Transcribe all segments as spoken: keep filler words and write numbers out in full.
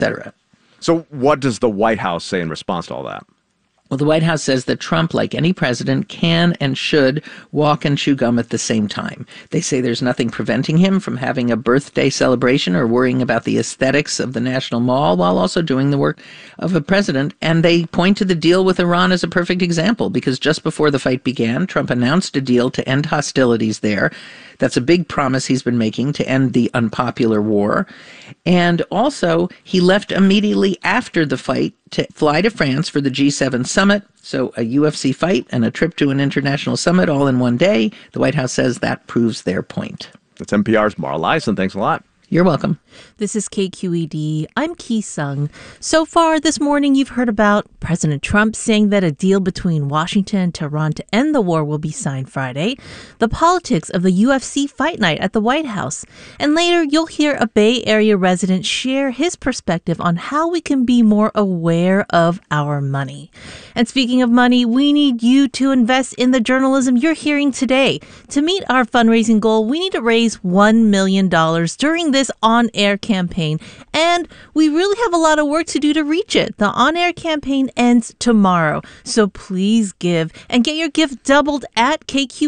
cetera. So what does the White House say in response to all that? Well, the White House says that Trump, like any president, can and should walk and chew gum at the same time. They say there's nothing preventing him from having a birthday celebration or worrying about the aesthetics of the National Mall while also doing the work of a president. And they point to the deal with Iran as a perfect example, because just before the fight began, Trump announced a deal to end hostilities there. That's a big promise he's been making to end the unpopular war. And also, he left immediately after the fight to fly to France for the G seven summit. So a U F C fight and a trip to an international summit all in one day. The White House says that proves their point. That's N P R's Mara Liasson. Thanks a lot. You're welcome. This is K Q E D. I'm Ki Sung. So far this morning, you've heard about President Trump saying that a deal between Washington and Tehran to end the war will be signed Friday, the politics of the U F C fight night at the White House, and later you'll hear a Bay Area resident share his perspective on how we can be more aware of our money. And speaking of money, we need you to invest in the journalism you're hearing today. To meet our fundraising goal, we need to raise one million dollars during this on-air campaign, and we really have a lot of work to do to reach it. The on-air campaign ends tomorrow, so please give and get your gift doubled at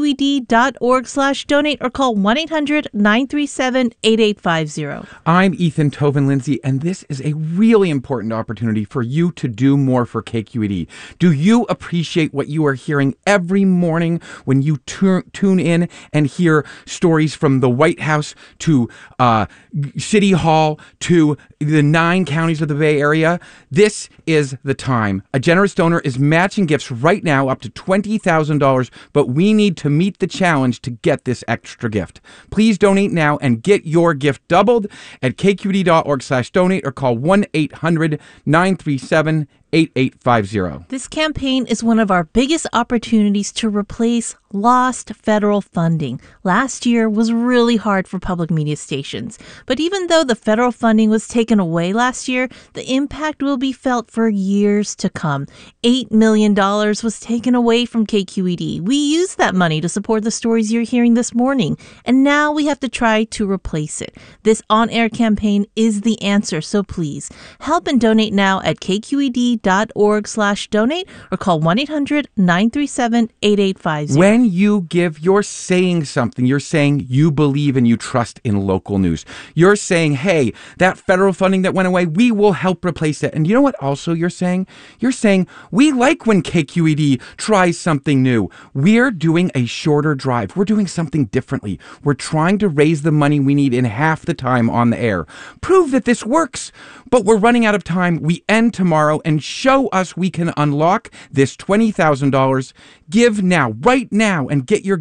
kqed.org slash donate or call one eight hundred nine three seven eight eight five zero. I'm Ethan Toven Lindsay, and this is a really important opportunity for you to do more for K Q E D. Do you appreciate what you are hearing every morning when you tu- tune in and hear stories from the White House to uh, City Hall to the nine counties of the Bay Area? This is the time. A generous donor is matching gifts right now up to twenty thousand dollars, but we need to meet the challenge to get this extra gift. Please donate now and get your gift doubled at kqed.org slash donate or call one eight hundred nine three seven eight eight five zero. This campaign is one of our biggest opportunities to replace lost federal funding. Last year was really hard for public media stations, but even though the federal funding was taken away last year, the impact will be felt for years to come. eight million dollars was taken away from K Q E D. We used that money to support the stories you're hearing this morning, and now we have to try to replace it. This on-air campaign is the answer, so please help and donate now at kqed.org slash donate or call one eight hundred nine three seven eight eight five zero. When you give, you're saying something. You're saying you believe and you trust in local news. You're saying, hey, that federal funding that went away, we will help replace it. And you know what also you're saying? You're saying we like when K Q E D tries something new. We're doing a shorter drive. We're doing something differently. We're trying to raise the money we need in half the time on the air. Prove that this works. But we're running out of time. We end tomorrow, and show us we can unlock this twenty thousand dollars. Give now, right now, and get your